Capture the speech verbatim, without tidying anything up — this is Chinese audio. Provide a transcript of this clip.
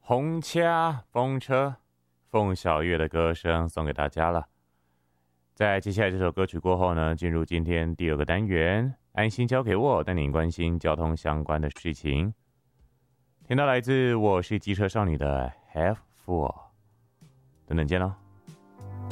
红掐风车，凤小岳的歌声送给大家了。在接下来这首歌曲过后呢，进入今天第二个单元，安心交给我，带您关心交通相关的事情。听到来自我是机车少女的 Have Four， 等等见喽。